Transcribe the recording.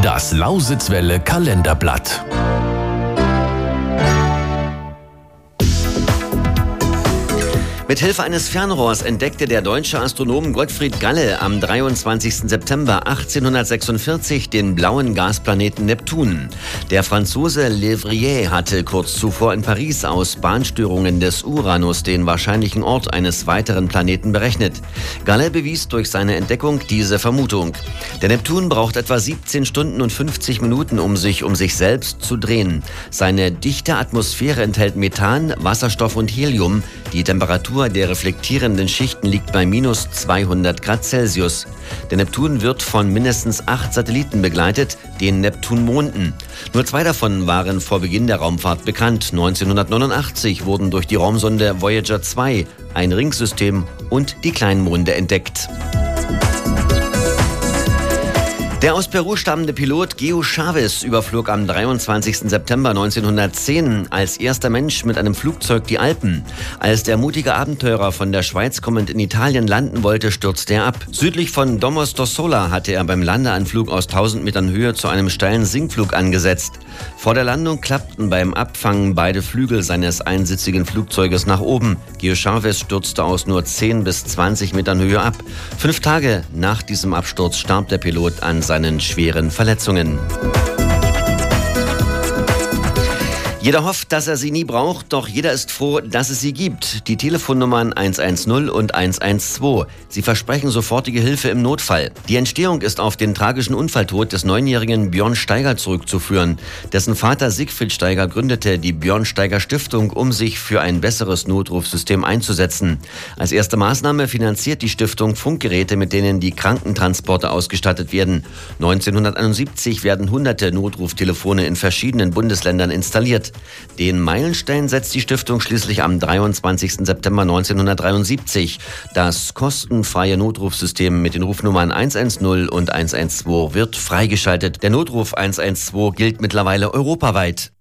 Das Lausitzwelle Kalenderblatt. Mit Hilfe eines Fernrohrs entdeckte der deutsche Astronom Gottfried Galle am 23. September 1846 den blauen Gasplaneten Neptun. Der Franzose Le Verrier hatte kurz zuvor in Paris aus Bahnstörungen des Uranus den wahrscheinlichen Ort eines weiteren Planeten berechnet. Galle bewies durch seine Entdeckung diese Vermutung. Der Neptun braucht etwa 17 Stunden und 50 Minuten, um sich selbst zu drehen. Seine dichte Atmosphäre enthält Methan, Wasserstoff und Helium. Die Temperatur der reflektierenden Schichten liegt bei minus 200 Grad Celsius. Der Neptun wird von mindestens 8 Satelliten begleitet, den Neptunmonden. Nur 2 davon waren vor Beginn der Raumfahrt bekannt. 1989 wurden durch die Raumsonde Voyager 2 ein Ringsystem und die kleinen Monde entdeckt. Der aus Peru stammende Pilot Geo Chavez überflog am 23. September 1910 als erster Mensch mit einem Flugzeug die Alpen. Als der mutige Abenteurer von der Schweiz kommend in Italien landen wollte, stürzte er ab. Südlich von Domodossola hatte er beim Landeanflug aus 1000 Metern Höhe zu einem steilen Sinkflug angesetzt. Vor der Landung klappten beim Abfangen beide Flügel seines einsitzigen Flugzeuges nach oben. Geo Chavez stürzte aus nur 10 bis 20 Metern Höhe ab. 5 Tage nach diesem Absturz starb der Pilot an seinen schweren Verletzungen. Jeder hofft, dass er sie nie braucht, doch jeder ist froh, dass es sie gibt. Die Telefonnummern 110 und 112. Sie versprechen sofortige Hilfe im Notfall. Die Entstehung ist auf den tragischen Unfalltod des 9-jährigen Björn Steiger zurückzuführen. Dessen Vater Siegfried Steiger gründete die Björn Steiger Stiftung, um sich für ein besseres Notrufsystem einzusetzen. Als erste Maßnahme finanziert die Stiftung Funkgeräte, mit denen die Krankentransporte ausgestattet werden. 1971 werden hunderte Notruftelefone in verschiedenen Bundesländern installiert. Den Meilenstein setzt die Stiftung schließlich am 23. September 1973. Das kostenfreie Notrufsystem mit den Rufnummern 110 und 112 wird freigeschaltet. Der Notruf 112 gilt mittlerweile europaweit.